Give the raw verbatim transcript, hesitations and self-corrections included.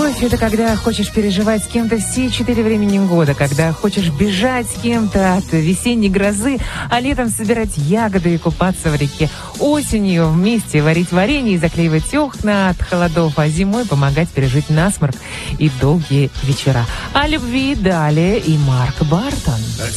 Любовь — это когда хочешь переживать с кем-то все четыре времени года, когда хочешь бежать с кем-то от весенней грозы, а летом собирать ягоды и купаться в реке. Осенью вместе варить варенье и заклеивать окна от холодов, а зимой помогать пережить насморк и долгие вечера. О любви далее и Марк Бартон.